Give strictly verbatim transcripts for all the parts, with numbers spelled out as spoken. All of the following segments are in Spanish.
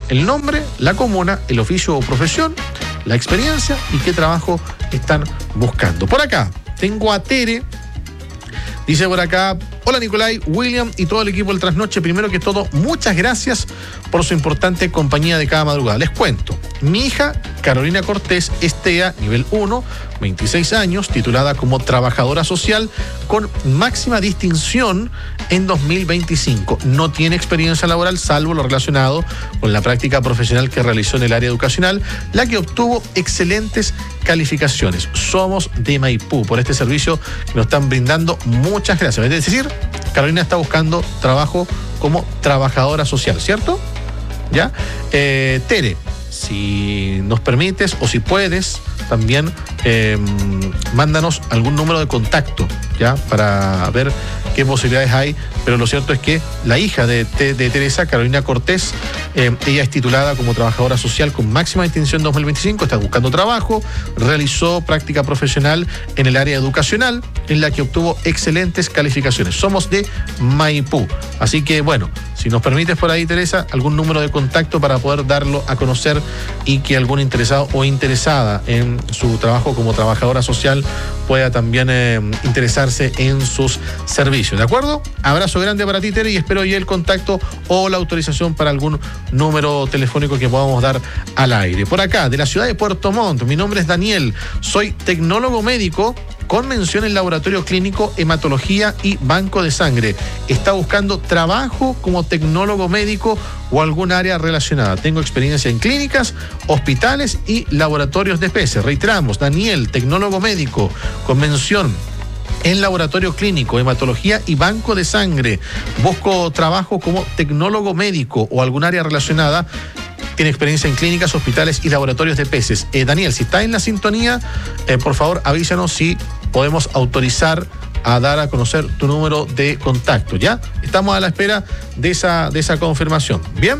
el nombre, la comuna, el oficio o profesión, la experiencia y qué trabajo están buscando. Por acá tengo a Tere. Dice por acá: hola Nicolai, William y todo el equipo del Trasnoche. Primero que todo, muchas gracias por su importante compañía de cada madrugada. Les cuento, mi hija Carolina Cortés es T E A nivel uno, veintiséis años, titulada como trabajadora social con máxima distinción en dos mil veinticinco. No tiene experiencia laboral salvo lo relacionado con la práctica profesional que realizó en el área educacional, la que obtuvo excelentes calificaciones. Somos de Maipú por este servicio que nos están brindando. Muchas gracias. Es decir, Carolina está buscando trabajo como trabajadora social, ¿cierto? ¿Ya? Eh, Tere, si nos permites o si puedes, también eh, mándanos algún número de contacto, ¿ya? Para ver qué posibilidades hay. Pero lo cierto es que la hija de, de, de Teresa, Carolina Cortés, eh, ella es titulada como trabajadora social con máxima distinción dos mil veinticinco, está buscando trabajo, realizó práctica profesional en el área educacional, en la que obtuvo excelentes calificaciones. Somos de Maipú. Así que, bueno, si nos permites por ahí, Teresa, algún número de contacto para poder darlo a conocer y que algún interesado o interesada en su trabajo como trabajadora social pueda también eh, interesarse en sus servicios. ¿De acuerdo? Abrazo grande para ti, Tere, y espero ya el contacto o la autorización para algún número telefónico que podamos dar al aire. Por acá, de la ciudad de Puerto Montt, mi nombre es Daniel, soy tecnólogo médico con mención en laboratorio clínico, hematología y banco de sangre. Está buscando trabajo como tecnólogo médico o algún área relacionada. Tengo experiencia en clínicas, hospitales y laboratorios de peces. Reiteramos, Daniel, tecnólogo médico con mención en laboratorio clínico, hematología y banco de sangre. Busco trabajo como tecnólogo médico o algún área relacionada. Tiene experiencia en clínicas, hospitales y laboratorios de peces. Eh, Daniel, si está en la sintonía, eh, por favor avísanos si podemos autorizar a dar a conocer tu número de contacto, ¿ya? Estamos a la espera de esa, de esa confirmación. Bien.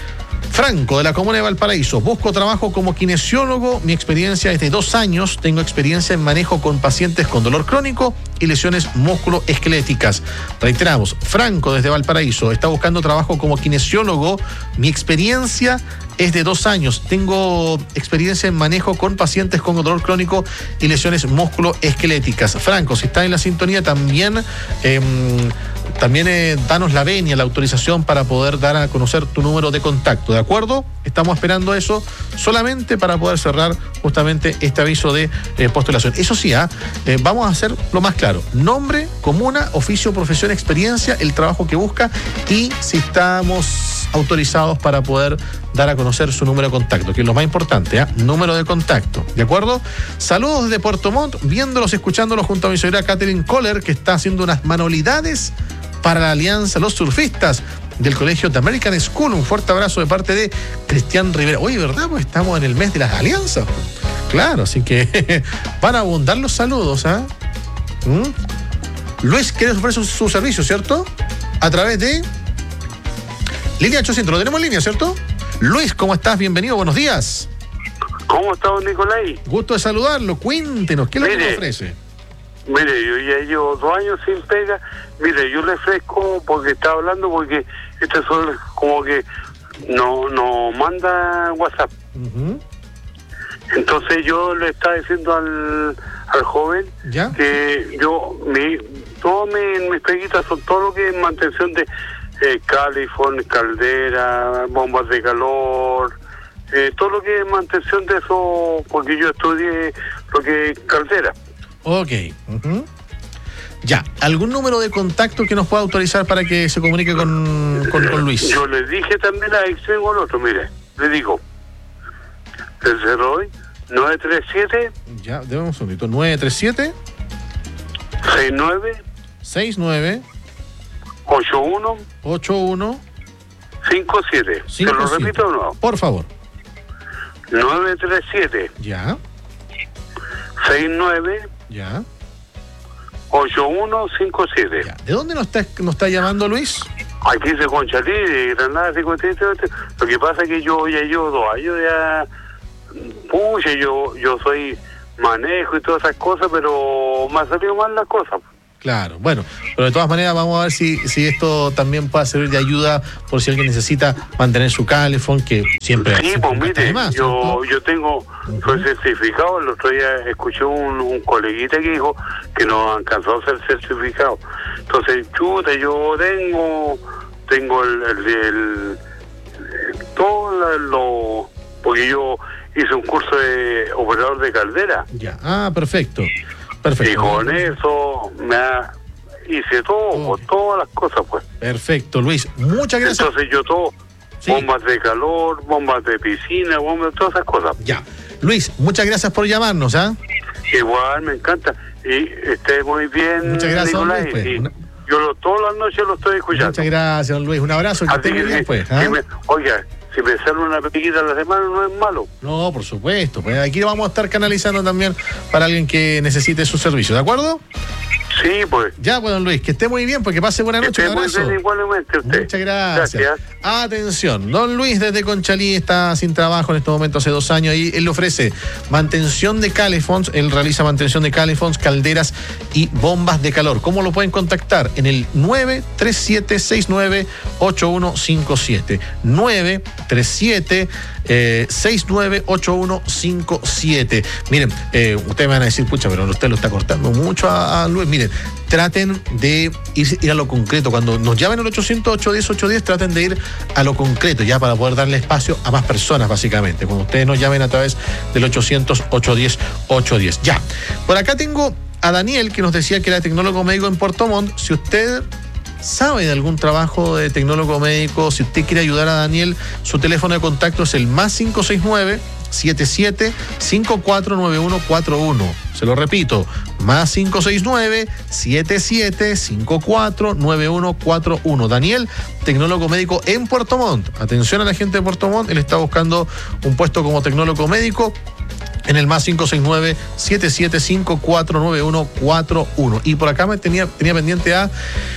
Franco, de la comuna de Valparaíso. Busco trabajo como kinesiólogo. Mi experiencia es de dos años. Tengo experiencia en manejo con pacientes con dolor crónico y lesiones musculoesqueléticas. Reiteramos, Franco, desde Valparaíso, está buscando trabajo como kinesiólogo. Mi experiencia es de dos años. Tengo experiencia en manejo con pacientes con dolor crónico y lesiones musculoesqueléticas. Franco, si está en la sintonía, también... Eh, También eh, danos la venia, la autorización para poder dar a conocer tu número de contacto, ¿de acuerdo? Estamos esperando eso solamente para poder cerrar justamente este aviso de eh, postulación. Eso sí, ¿eh? Eh, vamos a hacer lo más claro. Nombre, comuna, oficio, profesión, experiencia, el trabajo que busca y si estamos autorizados para poder dar a conocer su número de contacto, que es lo más importante, ¿eh? Número de contacto, ¿de acuerdo? Saludos desde Puerto Montt, viéndolos, escuchándolos junto a mi señora Catherine Kohler, que está haciendo unas manualidades para la Alianza Los Surfistas del Colegio de American School. Un fuerte abrazo de parte de Cristian Rivera. Oye, ¿verdad? Pues estamos en el mes de las alianzas. Claro, así que van a abundar los saludos, ¿ah? ¿eh? ¿Mm? Luis, ¿quieres ofrecer su, su servicio, cierto? A través de línea ochocientos. Lo tenemos en línea, ¿cierto? Luis, ¿cómo estás? Bienvenido, buenos días. ¿Cómo está, don Nicolai? Gusto de saludarlo. Cuéntenos, ¿qué es lo que nos ofrece? Mire, yo ya llevo dos años sin pega. Mire, yo le ofrezco, porque está hablando, porque este sol como que no, no manda WhatsApp. Uh-huh. Entonces yo le estaba diciendo al, al joven ¿ya? Que yo, mi, todos mis, mis peguitas son todo lo que es mantención de eh, califón, caldera, bombas de calor, eh, todo lo que es mantención de eso, porque yo estudié lo que es caldera. Ok. Uh-huh. Ya, ¿algún número de contacto que nos pueda autorizar para que se comunique con, con, con Luis? Yo le dije también a Excel con otro, mire, le digo, el cero hoy, nueve tres siete. Ya, demos un segundito, nueve tres siete. seis nueve. seis nueve. ocho uno. ocho uno. cinco siete. Se lo repito o no. Por favor. nueve tres siete. Ya. seis nueve. Ya. ocho uno cinco siete. Ya. ¿De dónde nos está, nos está llamando Luis? Aquí de Conchalí, de Granada, cincuenta y tres. Lo que pasa es que yo ya llevo dos años ya. Pucha, yo, yo soy manejo y todas esas cosas, pero me ha salido mal las cosas. Claro, bueno, pero de todas maneras vamos a ver si, si esto también puede servir de ayuda por si alguien necesita mantener su calefón, que siempre... Sí, siempre pues mire, más, yo, yo tengo, uh-huh. soy certificado, el otro día escuché un, un coleguita que dijo que no alcanzó a ser certificado. Entonces, chuta, yo tengo, tengo el, el, el, el todo lo... porque yo hice un curso de operador de caldera. Ya, ah, perfecto. Perfecto. Y con eso me ha, hice todo, oh. por todas las cosas, pues. Perfecto, Luis. Muchas gracias. Entonces yo todo, ¿sí? Bombas de calor, bombas de piscina, bombas, todas esas cosas. Ya. Luis, muchas gracias por llamarnos, ¿ah? ¿eh? Igual, me encanta. Y esté muy bien, muchas gracias, Nicolás. Luis, pues. Y Una... yo lo, todas las noches lo estoy escuchando. Muchas gracias, don Luis. Un abrazo. Que esté muy bien, pues. ¿ah? Si me, oiga, si me sale una pequeñita a la semana no es malo. No, por supuesto. Pues aquí lo vamos a estar canalizando también para alguien que necesite su servicio, ¿de acuerdo? Sí, pues. Ya, pues, don Luis, que esté muy bien, porque pase buena noche. Que esté muy bien igualmente usted. Muchas gracias. Gracias. Atención, don Luis desde Conchalí está sin trabajo en este momento hace dos años y él le ofrece mantención de calefons, él realiza mantención de calefons, calderas y bombas de calor. ¿Cómo lo pueden contactar? En el nueve tres siete seis nueve ocho uno cinco siete. nueve tres siete seis nueve ocho uno cinco siete. Miren, eh, ustedes me van a decir, pucha, pero usted lo está cortando mucho a, a Luis. Miren, traten de ir, ir a lo concreto. Cuando nos llamen al ochocientos, ochocientos diez, ochocientos diez, traten de ir a lo concreto, ya para poder darle espacio a más personas, básicamente. Cuando ustedes nos llamen a través del ochocientos, ochocientos diez, ochocientos diez. Ya. Por acá tengo a Daniel, que nos decía que era tecnólogo médico en Puerto Montt. Si usted sabe de algún trabajo de tecnólogo médico, si usted quiere ayudar a Daniel, su teléfono de contacto es el más cinco seis nueve, siete siete cinco cuatro nueve uno cuatro uno. Se lo repito, más cinco seis nueve, siete siete cinco cuatro nueve uno cuatro uno. Daniel, tecnólogo médico en Puerto Montt. Atención a la gente de Puerto Montt, él está buscando un puesto como tecnólogo médico en el más cinco seis nueve, siete siete cinco cuatro nueve uno cuatro uno. Y por acá me tenía, tenía pendiente a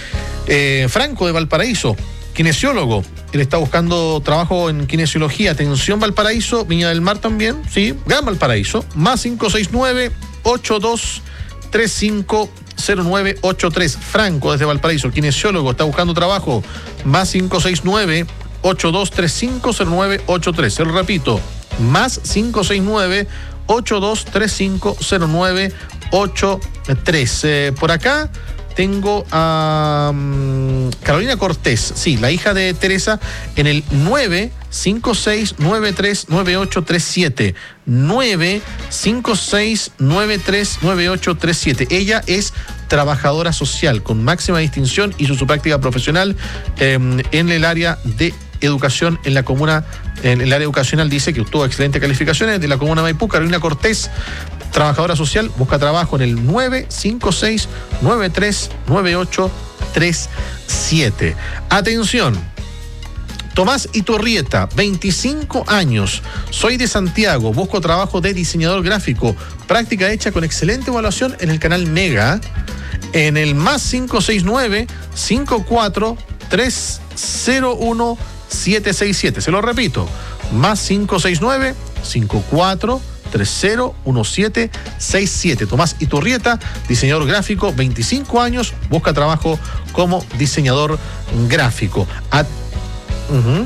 Eh, Franco de Valparaíso, kinesiólogo. Él está buscando trabajo en kinesiología. Atención, Valparaíso, Viña del Mar también, sí, Gran Valparaíso. Más cinco seis nueve, ocho dos tres cinco cero nueve ocho tres. Franco desde Valparaíso, kinesiólogo, está buscando trabajo. Más cinco seis nueve, ocho dos tres cinco cero nueve ocho tres. Se lo repito, más cinco seis nueve, ocho dos tres cinco cero nueve ocho tres. Eh, por acá tengo a um, Carolina Cortés, sí, la hija de Teresa, en el nueve cinco seis nueve tres nueve ocho tres siete. nueve cinco seis nueve tres nueve ocho tres siete. Ella es trabajadora social con máxima distinción y su, su práctica profesional eh, en el área de educación en la comuna, en el área educacional. Dice que obtuvo excelentes calificaciones de la comuna Maipú. Carolina Cortés, trabajadora social, busca trabajo en el nueve cinco seis nueve tres nueve ocho tres siete. Atención, Tomás Iturrieta, veinticinco años, soy de Santiago, busco trabajo de diseñador gráfico, práctica hecha con excelente evaluación en el canal Mega, en el más cinco seis nueve, cinco cuatro tres cero uno siete seis siete. Se lo repito, más cinco seis nueve, cinco cuatro tres cero uno siete seis siete. Tomás Iturrieta, diseñador gráfico, veinticinco años, busca trabajo como diseñador gráfico. A, uh-huh.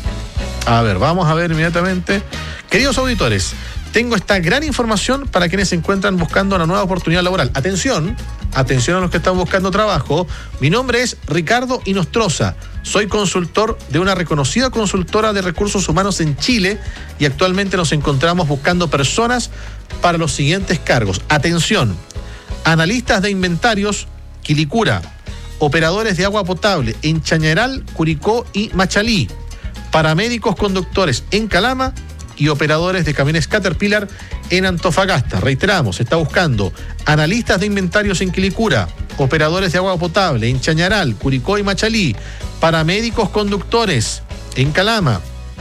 a ver, vamos a ver inmediatamente. Queridos auditores, tengo esta gran información para quienes se encuentran buscando una nueva oportunidad laboral. Atención, atención a los que están buscando trabajo. Mi nombre es Ricardo Inostroza. Soy consultor de una reconocida consultora de recursos humanos en Chile y actualmente nos encontramos buscando personas para los siguientes cargos. Atención, analistas de inventarios, Quilicura, operadores de agua potable en Chañaral, Curicó y Machalí, paramédicos conductores en Calama y operadores de camiones Caterpillar en Antofagasta. Reiteramos, está buscando analistas de inventarios en Quilicura, operadores de agua potable en Chañaral, Curicó y Machalí, paramédicos conductores en Calama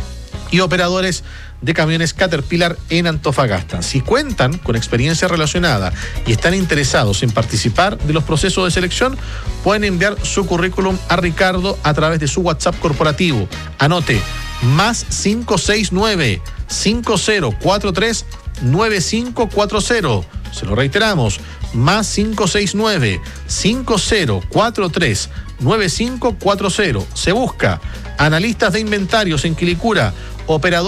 y operadores de camiones Caterpillar en Antofagasta. Si cuentan con experiencia relacionada y están interesados en participar de los procesos de selección, pueden enviar su currículum a Ricardo a través de su WhatsApp corporativo. Anote, más cinco seis nueve, cinco cero cuatro tres nueve cinco cuatro cero. Se lo reiteramos, más cinco seis nueve, cinco cero cuatro tres, nueve cinco cuatro cero. Se busca analistas de inventarios en Quilicura, operadores